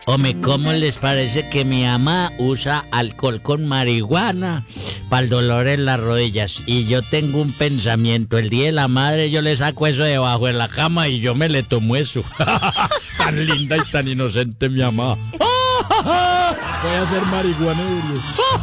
Hombre, ¿cómo les parece que mi mamá usa alcohol con marihuana para el dolor en las rodillas? Y yo tengo un pensamiento, el día de la madre yo le saco eso debajo de la cama y yo me le tomo eso. Tan linda y tan inocente mi mamá. Voy a ser marihuanero.